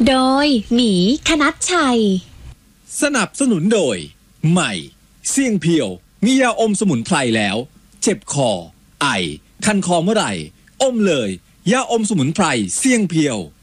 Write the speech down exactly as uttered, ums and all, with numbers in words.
โดยหมีคณัชชัยสนับสนุนโดยใหม่เสี่ยงเพียวมียาอมสมุนไพรแล้วเจ็บคอไอคันคอเมื่อไหร่อมเลยยาอมสมุนไพรเสี่ยงเพียว